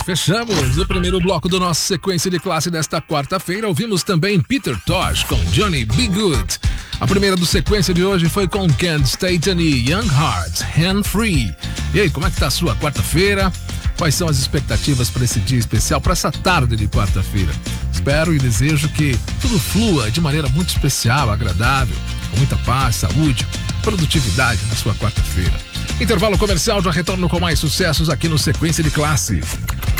Fechamos o primeiro bloco do nosso sequência de classe desta quarta-feira. Ouvimos também Peter Tosh com Johnny B. Good. A primeira do sequência de hoje foi com Ken Staton e Young Heart, Hand Free. E aí, como é que tá a sua quarta-feira? Quais são as expectativas para esse dia especial, para essa tarde de quarta-feira? Espero e desejo que tudo flua de maneira muito especial, agradável, com muita paz, saúde, produtividade na sua quarta-feira. Intervalo comercial, já retorno com mais sucessos aqui no Sequência de Classe.